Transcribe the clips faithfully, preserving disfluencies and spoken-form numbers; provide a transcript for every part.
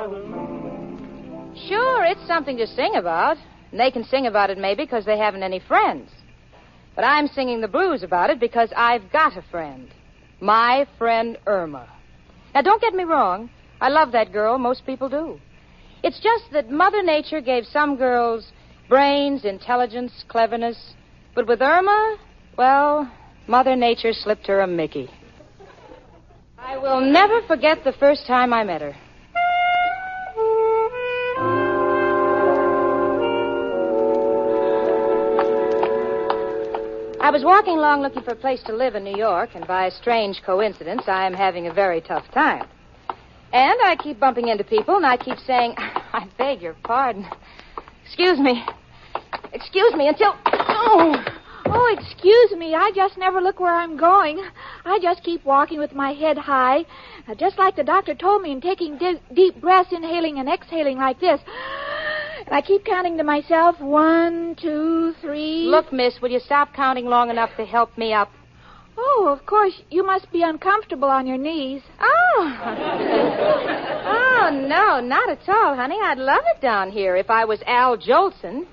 Sure, it's something to sing about. And they can sing about it maybe because they haven't any friends. But I'm singing the blues about it because I've got a friend. My friend Irma. Now, don't get me wrong. I love that girl. Most people do. It's just that Mother Nature gave some girls brains, intelligence, cleverness. But with Irma, well, Mother Nature slipped her a Mickey. I will never forget the first time I met her. I was walking along looking for a place to live in New York, and by a strange coincidence, I am having a very tough time. And I keep bumping into people, and I keep saying, I beg your pardon. Excuse me. Excuse me until... Oh, oh, excuse me. I just never look where I'm going. I just keep walking with my head high, uh, just like the doctor told me, and taking di- deep breaths, inhaling and exhaling like this. And I keep counting to myself, one, two, three... Look, miss, will you stop counting long enough to help me up? Oh, of course, you must be uncomfortable on your knees. Oh. Oh, no, not at all, honey. I'd love it down here if I was Al Jolson.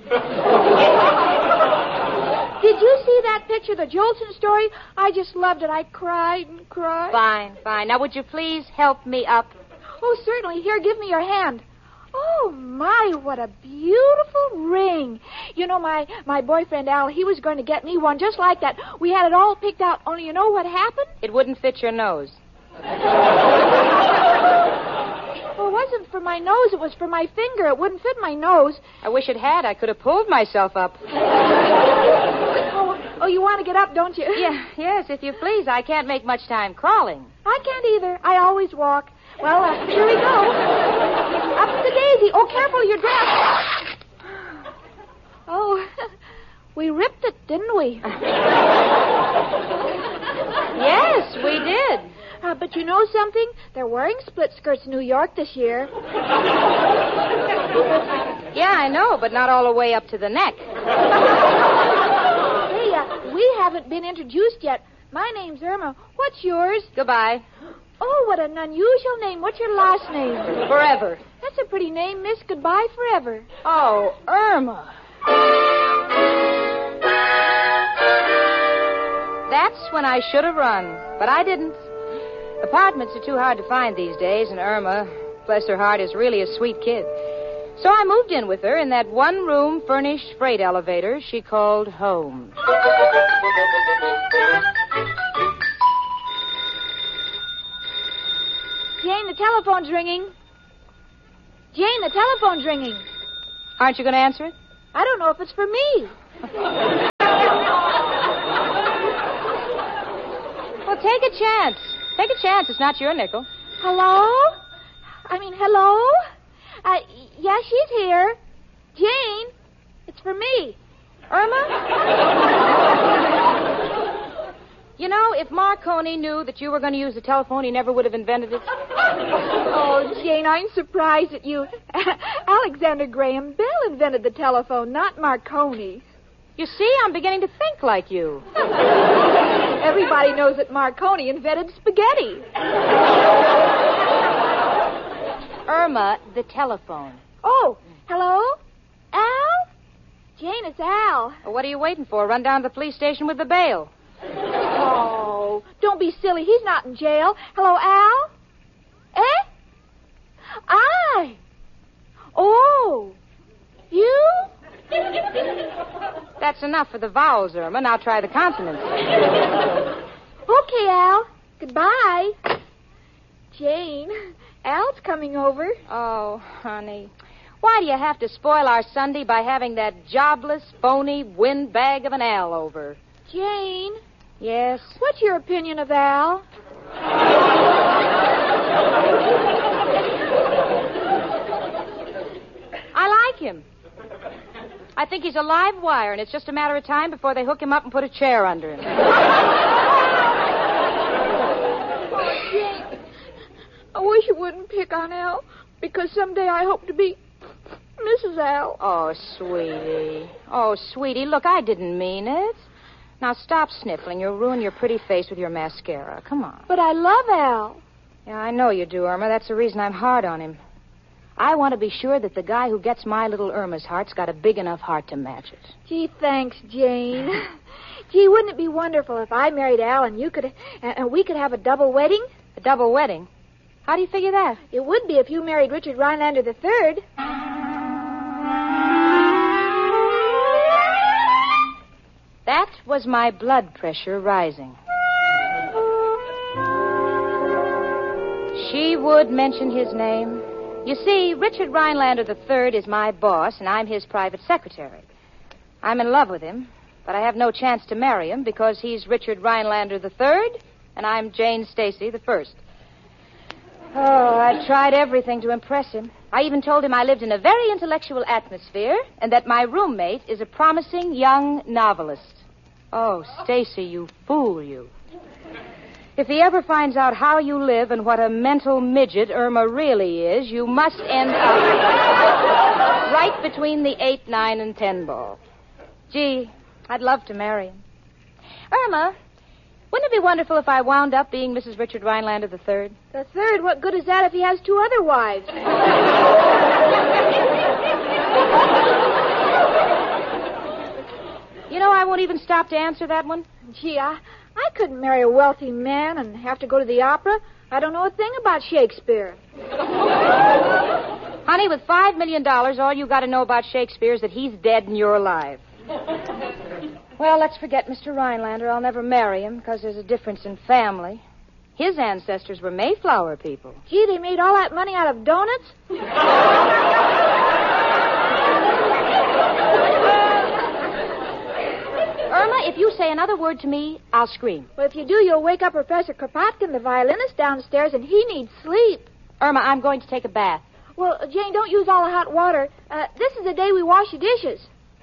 Did you see that picture, the Jolson story? I just loved it. I cried and cried. Fine, fine. Now, would you please help me up? Oh, certainly. Here, give me your hand. Oh, my, what a beautiful ring. You know, my, my boyfriend, Al, he was going to get me one just like that. We had it all picked out, only you know what happened? It wouldn't fit your nose. Well, it wasn't for my nose. It was for my finger. It wouldn't fit my nose. I wish it had. I could have pulled myself up. Oh, oh, you want to get up, don't you? Yeah, yes, if you please. I can't make much time crawling. I can't either. I always walk. Well, uh, here we go. Up the daisy. Oh, careful, your dress. Oh, we ripped it, didn't we? Yes, we did. Uh, but you know something? They're wearing split skirts in New York this year. Yeah, I know, but not all the way up to the neck. Hey, uh, we haven't been introduced yet. My name's Irma. What's yours? Goodbye. Oh, what an unusual name. What's your last name? Forever. That's a pretty name, miss. Goodbye forever. Oh, Irma. That's when I should have run, but I didn't. Apartments are too hard to find these days, and Irma, bless her heart, is really a sweet kid. So I moved in with her in that one-room furnished freight elevator she called home. Jane, the telephone's ringing. Jane, the telephone's ringing. Aren't you going to answer it? I don't know if it's for me. Well, take a chance. Take a chance. It's not your nickel. Hello? I mean, hello? Uh, yeah, she's here. Jane, it's for me. Irma? You know, if Marconi knew that you were going to use the telephone, he never would have invented it. Oh, Jane, I'm surprised at you. Alexander Graham Bell invented the telephone, not Marconi. You see, I'm beginning to think like you. Everybody knows that Marconi invented spaghetti. Irma, the telephone. Oh, hello? Al? Jane, it's Al. Well, what are you waiting for? Run down to the police station with the bail. Oh, don't be silly. He's not in jail. Hello, Al? Eh? I? Oh, you? That's enough for the vowels, Irma. Now try the consonants. Okay, Al. Goodbye. Jane, Al's coming over. Oh, honey. Why do you have to spoil our Sunday by having that jobless, phony windbag of an Al over? Jane. Yes? What's your opinion of Al? I like him. I think he's a live wire, and it's just a matter of time before they hook him up and put a chair under him. Oh, Jane, I wish you wouldn't pick on Al, because someday I hope to be Missus Al. Oh, sweetie. Oh, sweetie, look, I didn't mean it. Now stop sniffling. You'll ruin your pretty face with your mascara. Come on. But I love Al. Yeah, I know you do, Irma. That's the reason I'm hard on him. I want to be sure that the guy who gets my little Irma's heart's got a big enough heart to match it. Gee, thanks, Jane. Gee, wouldn't it be wonderful if I married Al and you could, and we could have a double wedding? A double wedding? How do you figure that? It would be if you married Richard Rhinelander the third. That was my blood pressure rising. She would mention his name. You see, Richard Rhinelander the third is my boss, and I'm his private secretary. I'm in love with him, but I have no chance to marry him because he's Richard Rhinelander the third, and I'm Jane Stacy the first. Oh, I tried everything to impress him. I even told him I lived in a very intellectual atmosphere and that my roommate is a promising young novelist. Oh, Stacy, you fool, you. If he ever finds out how you live and what a mental midget Irma really is, you must end up right between the eight, nine, and ten ball. Gee, I'd love to marry him. Irma, wouldn't it be wonderful if I wound up being Missus Richard Rhinelander the third? The third? What good is that if he has two other wives? You know, I won't even stop to answer that one. Gee, I, I couldn't marry a wealthy man and have to go to the opera. I don't know a thing about Shakespeare. Honey, with five million dollars, all you got to know about Shakespeare is that he's dead and you're alive. Well, let's forget Mister Rhinelander. I'll never marry him because there's a difference in family. His ancestors were Mayflower people. Gee, they made all that money out of donuts? Irma, if you say another word to me, I'll scream. Well, if you do, you'll wake up Professor Kropotkin, the violinist, downstairs, and he needs sleep. Irma, I'm going to take a bath. Well, Jane, don't use all the hot water. Uh, this is the day we wash the dishes.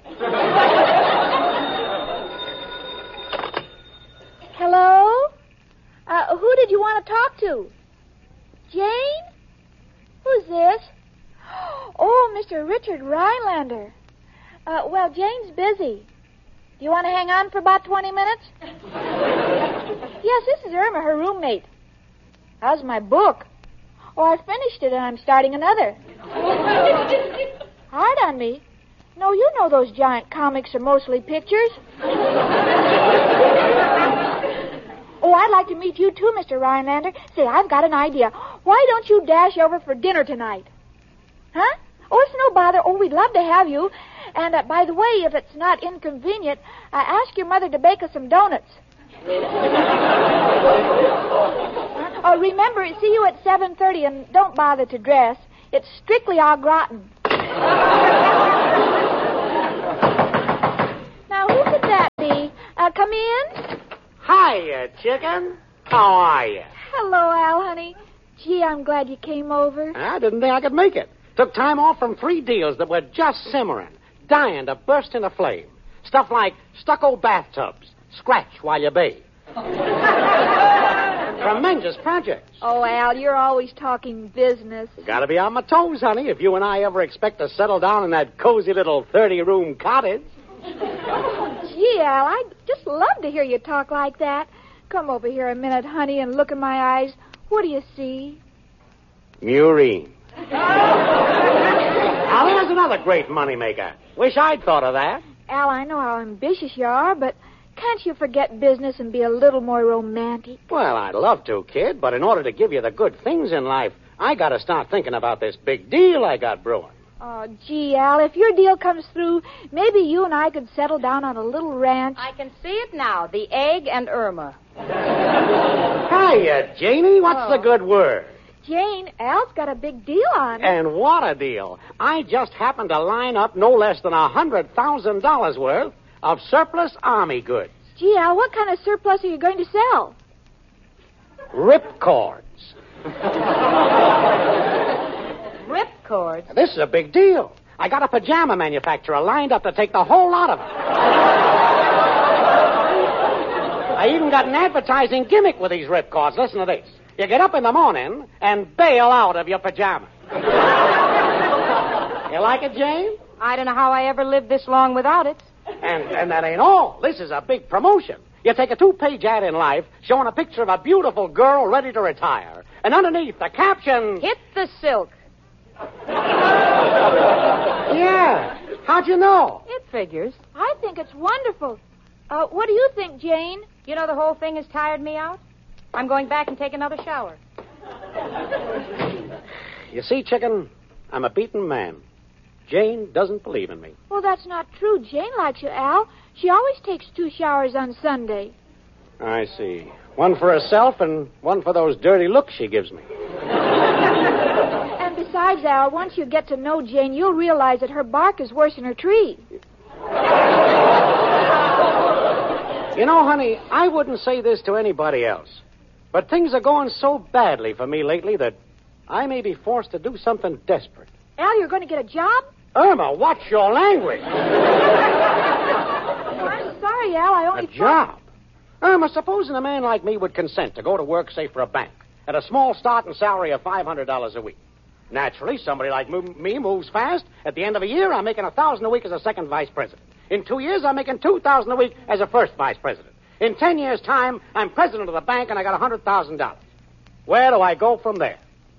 Hello? Uh, who did you want to talk to? Jane? Who's this? Oh, Mister Richard Rhinelander. Uh, well, Jane's busy. Do you want to hang on for about twenty minutes? Yes, this is Irma, her roommate. How's my book? Oh, I finished it and I'm starting another. Hard on me. No, you know those giant comics are mostly pictures. Oh, I'd like to meet you too, Mister Rhinelander. Say, I've got an idea. Why don't you dash over for dinner tonight? Huh? Oh, it's no bother. Oh, we'd love to have you. And, uh, by the way, if it's not inconvenient, uh, ask your mother to bake us some donuts. Oh, remember, see you at seven thirty, and don't bother to dress. It's strictly au gratin. Now, who could that be? Uh, come in. Hiya, chicken. How are you? Hello, Al, honey. Gee, I'm glad you came over. I didn't think I could make it. Took time off from three deals that were just simmering, dying to burst into flame. Stuff like stucco bathtubs, scratch while you bathe. Tremendous projects. Oh, Al, you're always talking business. Gotta be on my toes, honey, if you and I ever expect to settle down in that cozy little thirty-room cottage. Gee, Al, I'd just love to hear you talk like that. Come over here a minute, honey, and look in my eyes. What do you see? Murine. Now, there's another great moneymaker. Wish I'd thought of that. Al, I know how ambitious you are, but can't you forget business and be a little more romantic? Well, I'd love to, kid, but in order to give you the good things in life, I gotta start thinking about this big deal I got brewing. Oh, gee, Al, if your deal comes through, maybe you and I could settle down on a little ranch. I can see it now, the egg and Irma. Hiya, Janie. What's Oh. the good word? Jane, Al's got a big deal on. And what a deal. I just happened to line up no less than a one hundred thousand dollars worth of surplus Army goods. Gee, Al, what kind of surplus are you going to sell? Ripcords. Ripcords? This is a big deal. I got a pajama manufacturer lined up to take the whole lot of it. I even got an advertising gimmick with these ripcords. Listen to this. You get up in the morning and bail out of your pajamas. You like it, Jane? I don't know how I ever lived this long without it. And and that ain't all. This is a big promotion. You take a two-page ad in Life showing a picture of a beautiful girl ready to retire. And underneath, the caption... Hit the silk. How'd you know? It figures. I think it's wonderful. Uh, what do you think, Jane? You know, the whole thing has tired me out. I'm going back and take another shower. You see, Chicken, I'm a beaten man. Jane doesn't believe in me. Well, that's not true. Jane likes you, Al. She always takes two showers on Sunday. I see. One for herself and one for those dirty looks she gives me. And besides, Al, once you get to know Jane, you'll realize that her bark is worse than her tree. You know, honey, I wouldn't say this to anybody else. But things are going so badly for me lately that I may be forced to do something desperate. Al, you're going to get a job? Irma, watch your language. I'm sorry, Al. I only A job? Irma, supposing a man like me would consent to go to work, say, for a bank, at a small starting salary of five hundred dollars a week. Naturally, somebody like mo- me moves fast. At the end of a year, I'm making one thousand dollars a week as a second vice president. In two years, I'm making two thousand dollars a week as a first vice president. In ten years' time, I'm president of the bank, and I got one hundred thousand dollars. Where do I go from there?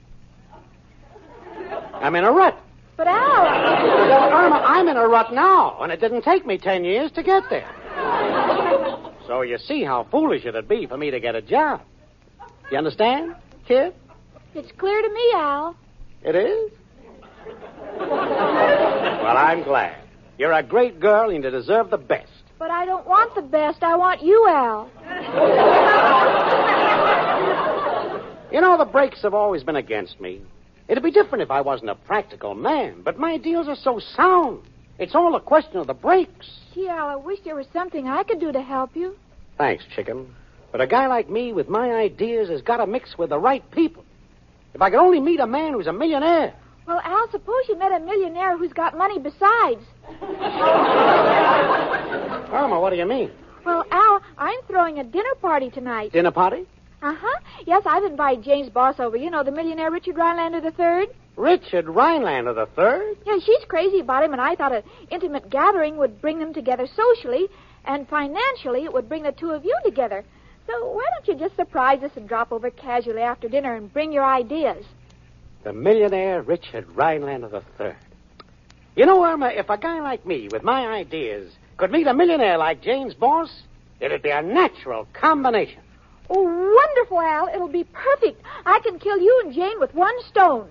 I'm in a rut. But, Al... Well, Irma, I'm in a rut now, and it didn't take me ten years to get there. So you see how foolish it'd be for me to get a job. You understand, kid? It's clear to me, Al. It is? Well, I'm glad. You're a great girl, and you deserve the best. But I don't want the best. I want you, Al. You know, the brakes have always been against me. It'd be different if I wasn't a practical man, but my deals are so sound. It's all a question of the brakes. Gee, Al, I wish there was something I could do to help you. Thanks, Chicken. But a guy like me with my ideas has got to mix with the right people. If I could only meet a man who's a millionaire. Well, Al, suppose you met a millionaire who's got money besides. Irma, what do you mean? Well, Al, I'm throwing a dinner party tonight. Dinner party? Uh-huh. Yes, I've invited Jane's boss over. You know, the millionaire Richard Rhinelander the Third. Richard Rhinelander the Third? Yeah, she's crazy about him, and I thought an intimate gathering would bring them together socially, and financially it would bring the two of you together. So why don't you just surprise us and drop over casually after dinner and bring your ideas? The millionaire Richard Rhinelander the Third. You know, Irma, if a guy like me with my ideas could meet a millionaire like Jane's boss, it'd be a natural combination. Oh, wonderful, Al. It'll be perfect. I can kill you and Jane with one stone.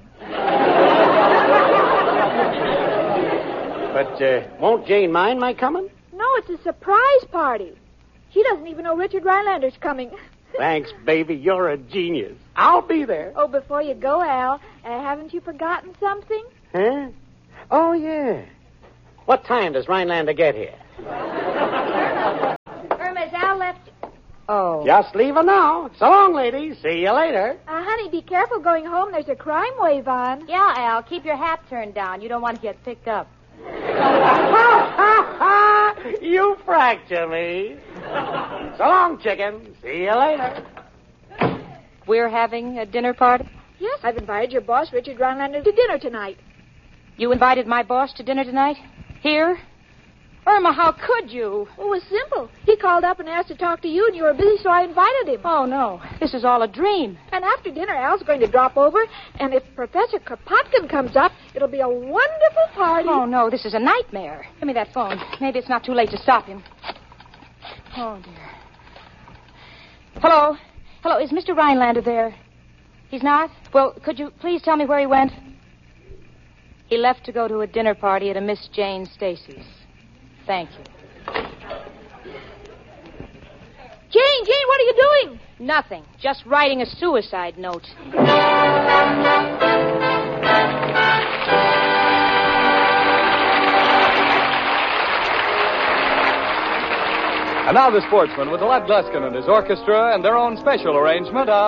But uh, won't Jane mind my coming? No, it's a surprise party. She doesn't even know Richard Rhinelander's coming. Thanks, baby. You're a genius. I'll be there. Oh, before you go, Al, uh, haven't you forgotten something? Huh? Oh, yeah. What time does Rhinelander get here? Irma, has Al left? Oh. Just leave her now. So long, ladies. See you later. Uh, honey, be careful going home. There's a crime wave on. Yeah, Al, keep your hat turned down. You don't want to get picked up. You fracture me. So long, Chicken. See you later. We're having a dinner party? Yes, I've invited your boss, Richard Rhinelander, to dinner tonight. You invited my boss to dinner tonight? Here? Irma, how could you? Well, it was simple. He called up and asked to talk to you, and you were busy, so I invited him. Oh, no. This is all a dream. And after dinner, Al's going to drop over, and if Professor Kropotkin comes up, it'll be a wonderful party. Oh, no, this is a nightmare. Give me that phone. Maybe it's not too late to stop him. Oh, dear. Hello? Hello, is Mister Rhinelander there? He's not? Well, could you please tell me where he went? He left to go to a dinner party at a Miss Jane Stacy's. Thank you. Jane, Jane, what are you doing? Nothing. Just writing a suicide note. And now the Sportsman with Lud Gluskin and his orchestra and their own special arrangement of